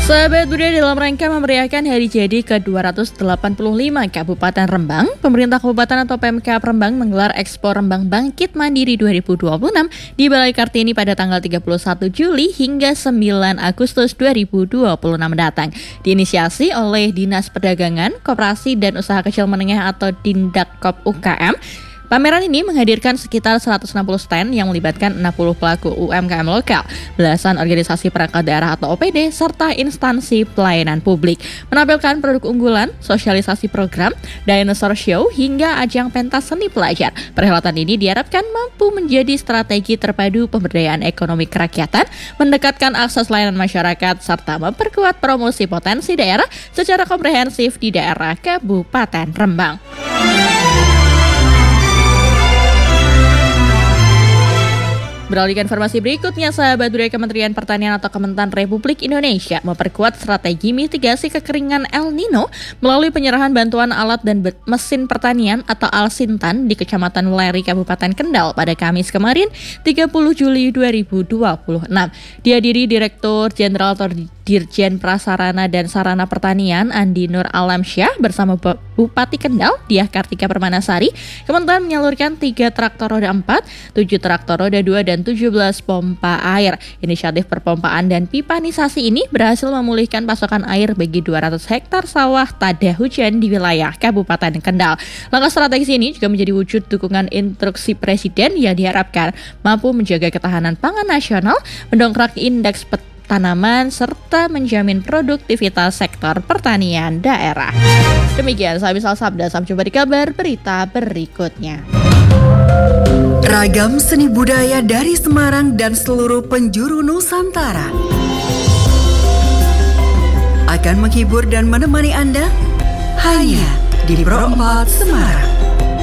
Sahabat budaya, dalam rangka memeriahkan hari jadi ke-285 Kabupaten Rembang, pemerintah Kabupaten atau Pemkab Rembang menggelar Expo Rembang Bangkit Mandiri 2026 di Balai Kartini pada tanggal 31 Juli hingga 9 Agustus 2026 mendatang. Diinisiasi oleh Dinas Perdagangan, Koperasi dan Usaha Kecil Menengah atau Dindakkop UKM. Pameran ini menghadirkan sekitar 160 stand yang melibatkan 60 pelaku UMKM lokal, belasan organisasi perangkat daerah atau OPD, serta instansi pelayanan publik. Menampilkan produk unggulan, sosialisasi program, dinosaur show, hingga ajang pentas seni pelajar. Perhelatan ini diharapkan mampu menjadi strategi terpadu pemberdayaan ekonomi kerakyatan, mendekatkan akses layanan masyarakat, serta memperkuat promosi potensi daerah secara komprehensif di daerah Kabupaten Rembang. Beralih ke informasi berikutnya, sahabat budaya, Kementerian Pertanian atau Kementan Republik Indonesia memperkuat strategi mitigasi kekeringan El Nino melalui penyerahan bantuan alat dan mesin pertanian atau Alsintan di Kecamatan Weleri, Kabupaten Kendal pada Kamis kemarin 30 Juli 2026. Dihadiri Direktur Jenderal atau Dirjen Prasarana dan Sarana Pertanian Andi Nur Alamsyah bersama Bupati Kendal Diah Kartika Permanasari. Kementan menyalurkan 3 traktor roda 4, 7 traktor roda 2 dan 17 pompa air. Inisiatif perpompaan dan pipanisasi ini berhasil memulihkan pasokan air bagi 200 hektar sawah tada hujan di wilayah Kabupaten Kendal. Langkah strategis ini juga menjadi wujud dukungan instruksi Presiden yang diharapkan mampu menjaga ketahanan pangan nasional, mendongkrak indeks tanaman, serta menjamin produktivitas sektor pertanian daerah. Demikian Sabisal Sabda, sampai jumpa di kabar berita berikutnya. Ragam seni budaya dari Semarang dan seluruh penjuru Nusantara akan menghibur dan menemani Anda hanya di Pro 4 Semarang.